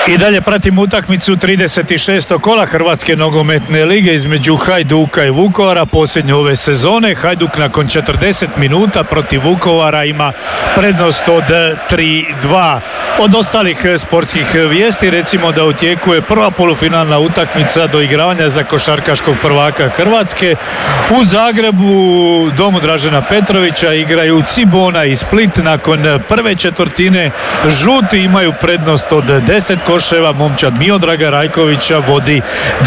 I dalje pratimo utakmicu 36. kola Hrvatske nogometne lige između Hajduka i Vukovara posljednje ove sezone. Hajduk nakon 40 minuta protiv Vukovara ima prednost od 3-2. Od ostalih sportskih vijesti recimo da u tijeku je prva polufinalna utakmica doigravanja za košarkaškog prvaka Hrvatske. U Zagrebu, domu Dražena Petrovića, igraju Cibona i Split. Nakon prve četvrtine žuti imaju prednost od 10 koševa. Momčad Miodraga Rajkovića vodi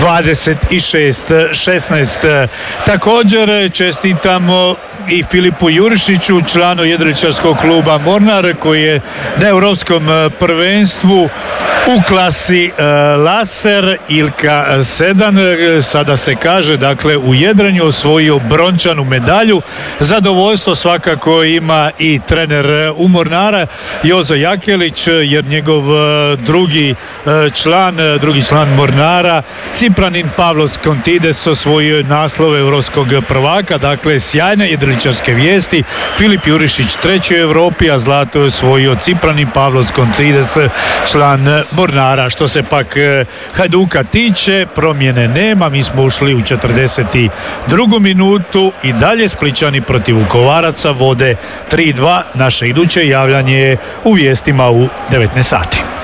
26-16. Također čestitamo i Filipu Jurišiću, članu jedriličarskog kluba Mornar, koji je na europskom prvenstvu u klasi laser Ilka 7, sada se kaže, dakle u jedrenju osvojio brončanu medalju. Zadovoljstvo svakako ima i trener u Mornara Jozo Jakelić, jer njegov drugi član Mornara, Cipranin Pavlos Kontides, osvojio naslov europskog prvaka. Dakle, sjajne jedriličarske vijesti. Filip Jurišić treći u Europi, a zlato je osvojio Cipranin Pavlos Kontides, član Mornara. Što se pak Hajduka tiče, promjene nema. Mi smo ušli u 42. minutu i dalje Splićani protiv Vukovaraca vode 3-2. Naše iduće javljanje je u vijestima u 19 sati.